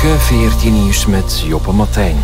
Goedemorgen, 14 nieuws met Joppe Martijn.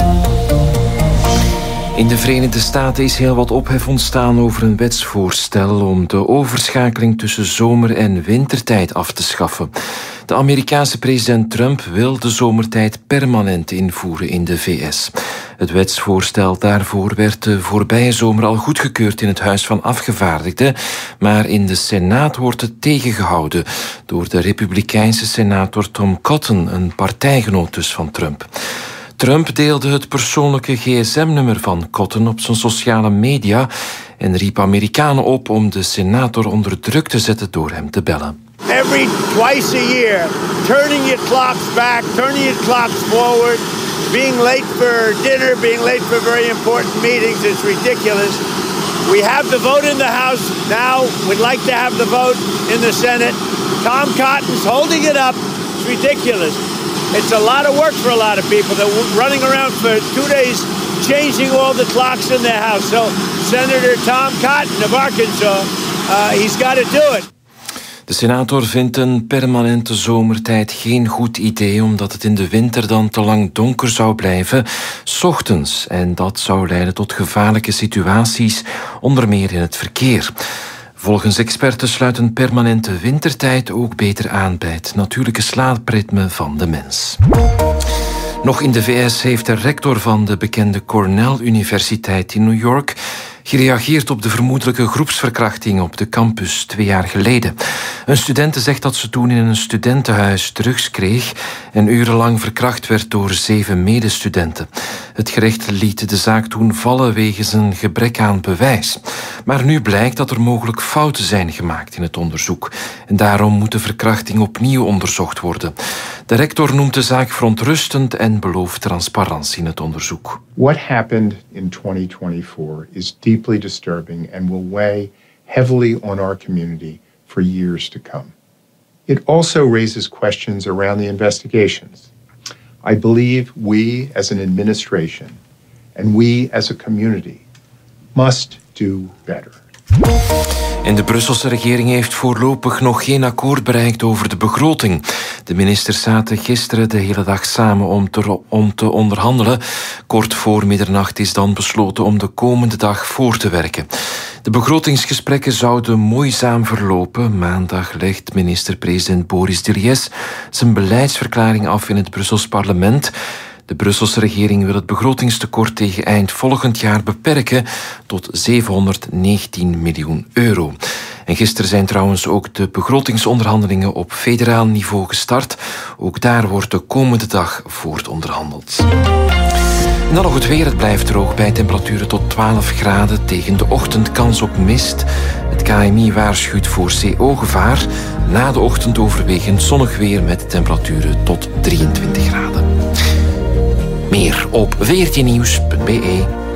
In de Verenigde Staten is heel wat ophef ontstaan over een wetsvoorstel om de overschakeling tussen zomer- en wintertijd af te schaffen. De Amerikaanse president Trump wil de zomertijd permanent invoeren in de VS. Het wetsvoorstel daarvoor werd de voorbije zomer al goedgekeurd in het Huis van Afgevaardigden, maar in de Senaat wordt het tegengehouden door de Republikeinse senator Tom Cotton, een partijgenoot dus van Trump. Trump deelde het persoonlijke gsm-nummer van Cotton op zijn sociale media en riep Amerikanen op om de senator onder druk te zetten door hem te bellen. Every twice a year, turning your clocks back, turning your clocks forward, being late for dinner, being late for very important meetings, it's ridiculous. We have the vote in the House now. We'd like to have the vote in the Senate. Tom Cotton's holding it up. It's ridiculous. It's a lot of work for a lot of people. They're running around for 2 days changing all the clocks in their house. So Senator Tom Cotton of Arkansas, he's got to do it. De senator vindt een permanente zomertijd geen goed idee, omdat het in de winter dan te lang donker zou blijven, 's ochtends. En dat zou leiden tot gevaarlijke situaties, onder meer in het verkeer. Volgens experten sluit een permanente wintertijd ook beter aan bij het natuurlijke slaapritme van de mens. Nog in de VS heeft de rector van de bekende Cornell Universiteit in New York gereageerd op de vermoedelijke groepsverkrachting op de campus 2 jaar geleden. Een studente zegt dat ze toen in een studentenhuis drugs kreeg en urenlang verkracht werd door 7 medestudenten. Het gerecht liet de zaak toen vallen wegens een gebrek aan bewijs. Maar nu blijkt dat er mogelijk fouten zijn gemaakt in het onderzoek. En daarom moet de verkrachting opnieuw onderzocht worden. De rector noemt de zaak verontrustend en belooft transparantie in het onderzoek. What happened in 2024 is deeply disturbing and will weigh heavily on our community for years to come. It also raises questions around the investigations. I believe we as an administration and we as a community must do better. En de Brusselse regering heeft voorlopig nog geen akkoord bereikt over de begroting. De ministers zaten gisteren de hele dag samen om te onderhandelen. Kort voor middernacht is dan besloten om de komende dag voor te werken. De begrotingsgesprekken zouden moeizaam verlopen. Maandag legt minister-president Boris Diliès zijn beleidsverklaring af in het Brussels parlement. De Brusselse regering wil het begrotingstekort tegen eind volgend jaar beperken tot 719 miljoen euro. En gisteren zijn trouwens ook de begrotingsonderhandelingen op federaal niveau gestart. Ook daar wordt de komende dag voortonderhandeld. En dan nog het weer. Het blijft droog bij temperaturen tot 12 graden. Tegen de ochtend kans op mist. Het KMI waarschuwt voor CO-gevaar. Na de ochtend overwegend zonnig weer met temperaturen tot 23 graden. Meer op 14nieuws.be.